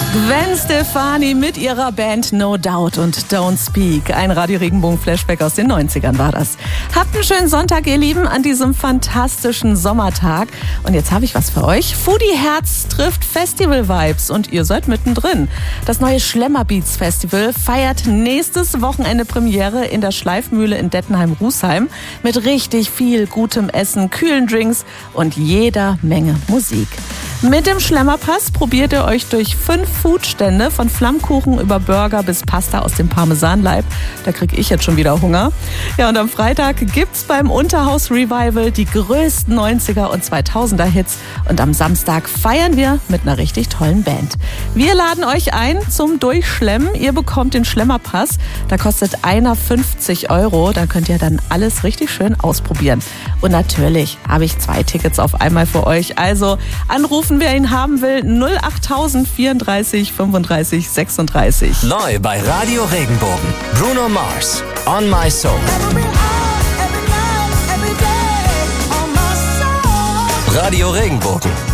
Gwen Stefani mit ihrer Band No Doubt und Don't Speak. Ein Radio-Regenbogen-Flashback aus den 90ern war das. Habt einen schönen Sonntag, ihr Lieben, an diesem fantastischen Sommertag. Und jetzt habe ich was für euch. Foodie Herz trifft Festival-Vibes und ihr seid mittendrin. Das neue Schlemmerbeats Festival feiert nächstes Wochenende Premiere in der Schleifmühle in Dettenheim-Rußheim mit richtig viel gutem Essen, kühlen Drinks und jeder Menge Musik. Mit dem Schlemmerpass probiert ihr euch durch 5 Foodstände, von Flammkuchen über Burger bis Pasta aus dem Parmesanleib. Da kriege ich jetzt schon wieder Hunger. Ja, und am Freitag gibt's beim Unterhaus Revival die größten 90er und 2000er Hits. Und am Samstag feiern wir mit einer richtig tollen Band. Wir laden euch ein zum Durchschlemmen. Ihr bekommt den Schlemmerpass. Da kostet einer 50 €. Da könnt ihr dann alles richtig schön ausprobieren. Und natürlich habe ich 2 Tickets auf einmal für euch. Also anrufen, wer ihn haben will, 08000 34 35 36. Neu bei Radio Regenbogen. Bruno Mars, On My Soul. Radio Regenbogen.